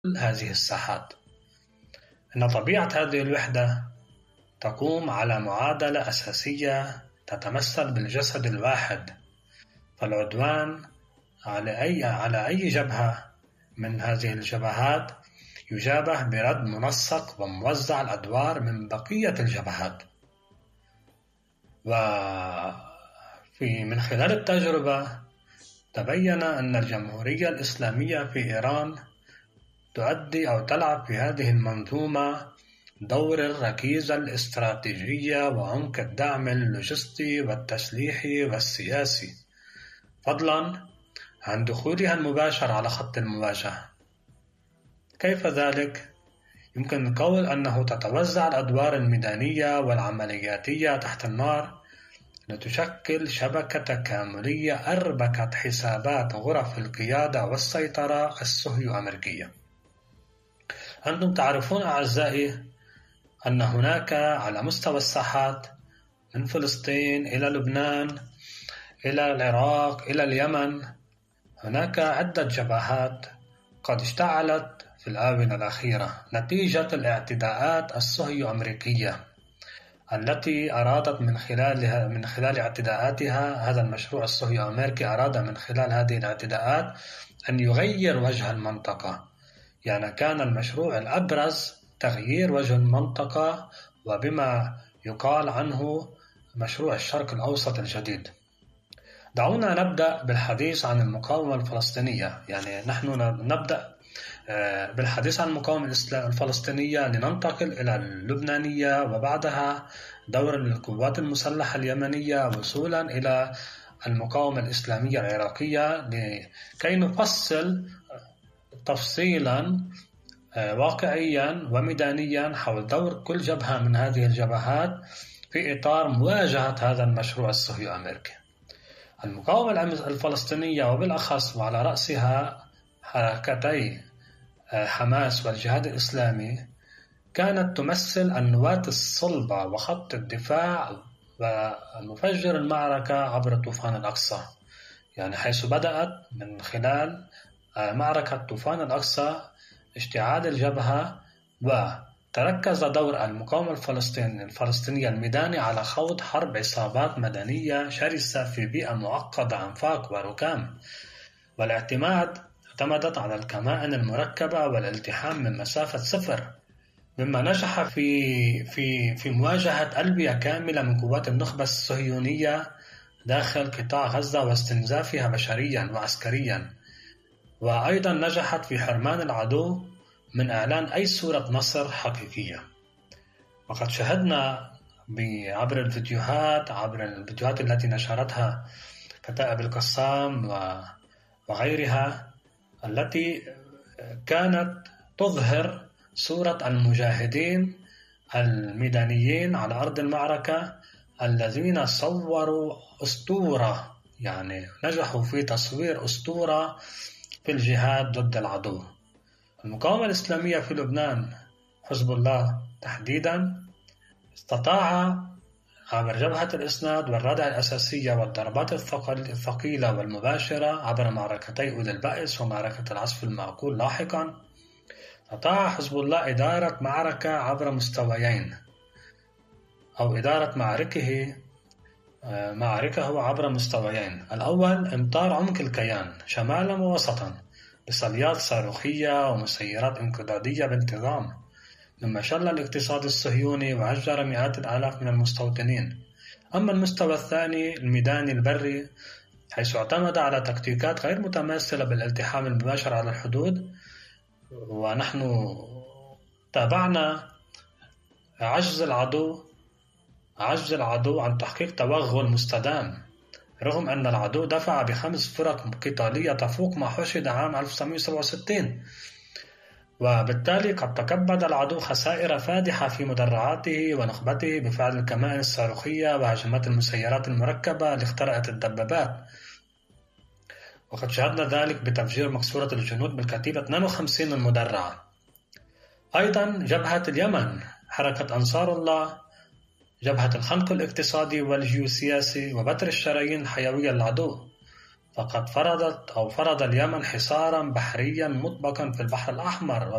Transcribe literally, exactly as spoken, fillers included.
هذه الساحات. إن طبيعة هذه الوحدة تقوم على معادلة أساسية تتمثل بالجسد الواحد، فالعدوان على أي على أي جبهة من هذه الجبهات يجابه برد منسق وموزع الأدوار من بقية الجبهات. وفي من خلال التجربة تبين أن الجمهورية الإسلامية في إيران تؤدي أو تلعب في هذه المنظومة دور الركيزة الاستراتيجية وعمق الدعم اللوجستي والتسليحي والسياسي، فضلا عن دخولها المباشر على خط المواجهة. كيف ذلك؟ يمكن القول أنه تتوزع الأدوار الميدانية والعملياتية تحت النار لتشكل شبكة تكاملية أربكت حسابات غرف القيادة والسيطرة الصهيو أمريكية. أنتم تعرفون أعزائي أن هناك على مستوى الساحات من فلسطين إلى لبنان إلى العراق إلى اليمن هناك عدة جبهات قد اشتعلت في الآونة الأخيرة نتيجة الاعتداءات الصهيو أمريكية التي أرادت من خلالها من خلال اعتداءاتها هذا المشروع الصهيو أمريكي أراد من خلال هذه الاعتداءات أن يغير وجه المنطقة. يعني كان المشروع الأبرز تغيير وجه المنطقة وبما يقال عنه مشروع الشرق الأوسط الجديد. دعونا نبدأ بالحديث عن المقاومة الفلسطينية. يعني نحن نبدأ بالحديث عن المقاومة الفلسطينية لننتقل إلى اللبنانية وبعدها دور القوات المسلحة اليمنية وصولا إلى المقاومة الإسلامية العراقية لكي نفصل تفصيلا واقعيا وميدانيا حول دور كل جبهة من هذه الجبهات في إطار مواجهة هذا المشروع الصهيو أمريكي. المقاومة الفلسطينية وبالأخص وعلى رأسها حركتي حماس والجهاد الإسلامي كانت تمثل النواة الصلبة وخط الدفاع ومفجر المعركة عبر طوفان الأقصى. يعني حيث بدأت من خلال معركة طوفان الأقصى اشتعال الجبهة، وتركز دور المقاومة الفلسطينية الميداني على خوض حرب عصابات مدنية شرسة في بيئة معقدة أنفاق وركام، والاعتماد اعتمدت على الكمائن المركبة والالتحام من مسافة صفر، مما نجح في في في مواجهة ألبية كاملة من قوات النخبة الصهيونية داخل قطاع غزة واستنزافها بشريا وعسكريا، وأيضا نجحت في حرمان العدو من إعلان أي صورة نصر حقيقية. وقد شاهدنا عبر الفيديوهات عبر الفيديوهات التي نشرتها كتائب القسام وغيرها التي كانت تظهر صورة المجاهدين الميدانيين على أرض المعركة الذين صوروا أسطورة، يعني نجحوا في تصوير أسطورة في الجهاد ضد العدو. المقاومة الإسلامية في لبنان حزب الله تحديدا استطاع عبر جبهة الإسناد والردع الأساسية والضربات الثقيلة والمباشرة عبر معركتي أولي البأس ومعركة العصف المعقول لاحقا، استطاع حزب الله إدارة معركة عبر مستويين أو إدارة معركه معركه عبر مستويين. الأول إمطار عمق الكيان شمالا ووسطا بصليات صاروخية ومسيرات انقضاضية بانتظام، مما شل الاقتصاد الصهيوني وهجر مئات الآلاف من المستوطنين. أما المستوى الثاني الميداني البري حيث اعتمد على تكتيكات غير متماثلة بالالتحام المباشر على الحدود، ونحن تابعنا عجز العدو عجز العدو عن تحقيق توغل مستدام، رغم أن العدو دفع بخمس فرق قتالية تفوق ما حشد عام ألف وتسعمائة وسبعة وستين، وبالتالي قد تكبد العدو خسائر فادحة في مدرعاته ونخبته بفعل الكمائن الصاروخية وهجمات المسيرات المركبة اللي اخترقت الدبابات. وقد شاهدنا ذلك بتفجير مقصورة الجنود بالكتيبة اثنين وخمسين المدرعة. أيضا جبهة اليمن حركة أنصار الله، جبهة الخنق الاقتصادي والجيوسياسي وبتر الشرايين الحيوية للعدو، فقد فرضت أو فرض اليمن حصارا بحريا مطبقا في البحر الأحمر